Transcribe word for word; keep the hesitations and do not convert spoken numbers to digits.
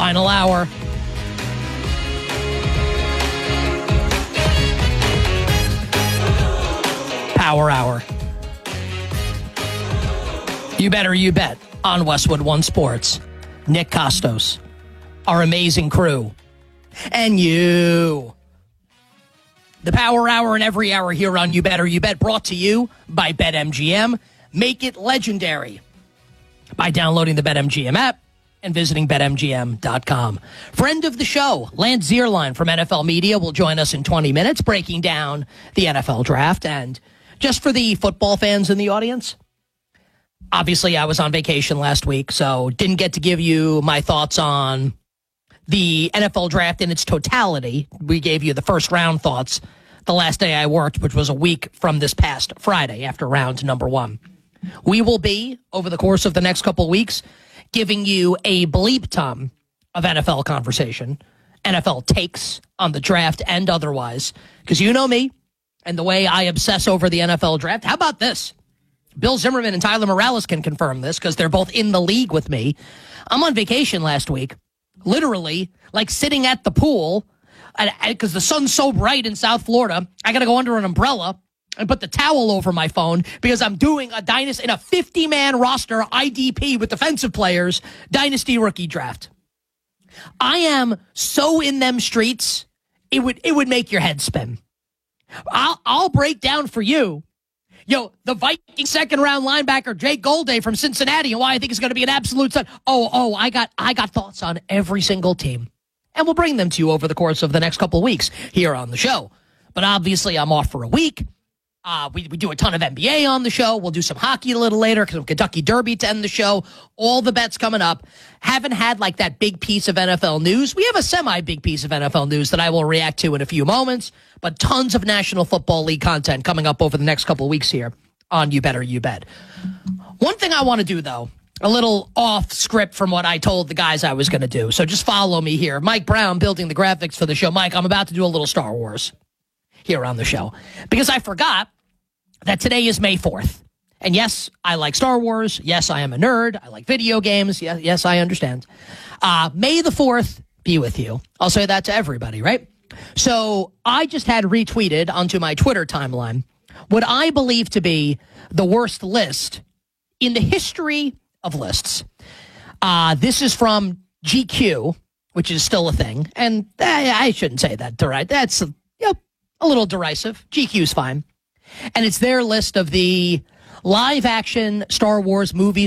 Final hour. Power hour. You better, you bet on Westwood One Sports. Nick Costos, our amazing crew, and you. The Power Hour and every hour here on You Better You Bet, brought to you by BetMGM. Make it legendary by downloading the BetMGM app and visiting Bet M G M dot com. Friend of the show, Lance Zierlein from N F L Media, will join us in twenty minutes, breaking down the N F L draft. And just for the football fans in the audience, obviously I was on vacation last week, so didn't get to give you my thoughts on the N F L draft in its totality. We gave you the first round thoughts the last day I worked, which was a week from this past Friday after round number one. We will be, over the course of the next couple weeks, giving you a bleep ton of N F L conversation, N F L takes on the draft and otherwise, because you know me and the way I obsess over the N F L draft. How about this? Bill Zimmerman and Tyler Morales can confirm this because they're both in the league with me. I'm on vacation last week. Literally, like sitting at the pool, because the sun's so bright in South Florida, I got to go under an umbrella and put the towel over my phone because I'm doing a dynasty in a fifty-man roster I D P with defensive players, dynasty rookie draft. I am so in them streets, it would it would make your head spin. I'll I'll break down for you. Yo, the Viking second-round linebacker Jake Golday from Cincinnati, and why I think is going to be an absolute stud. Oh, oh, I got I got thoughts on every single team. And we'll bring them to you over the course of the next couple of weeks here on the show. But obviously, I'm off for a week. Uh, we, we do a ton of N B A on the show. We'll do some hockey a little later, because Kentucky Derby to end the show. All the bets coming up. Haven't had like that big piece of N F L news. We have a semi-big piece of N F L news that I will react to in a few moments. But tons of National Football League content coming up over the next couple of weeks here on You Better You Bet. One thing I want to do, though, a little off script from what I told the guys I was going to do. So just follow me here. Mike Brown building the graphics for the show. Mike, I'm about to do a little Star Wars here on the show, because I forgot that today is May fourth. And yes, I like Star Wars. Yes, I am a nerd. I like video games. Yes, yes, I understand. Uh, May the fourth be with you. I'll say that to everybody, right? So I just had retweeted onto my Twitter timeline what I believe to be the worst list in the history of lists. Uh, this is from G Q, which is still a thing. And I, I shouldn't say that, right? That's you know, a little derisive. G Q's fine. And it's their list of the live-action Star Wars movies